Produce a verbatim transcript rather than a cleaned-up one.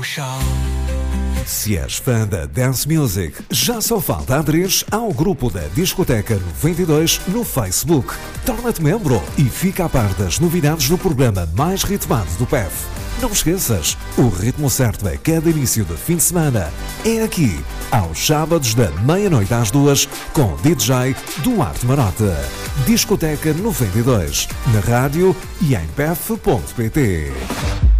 Se és fã da Dance Music, já só falta aderir ao grupo da Discoteca noventa e dois no Facebook. Torna-te membro e fica a par das novidades do programa mais ritmado do P E F. Não esqueças, o ritmo certo a cada início de fim de semana é aqui, aos sábados da meia-noite às duas, com o D J Duarte Marota. Discoteca noventa e dois, na rádio e em p f ponto p t.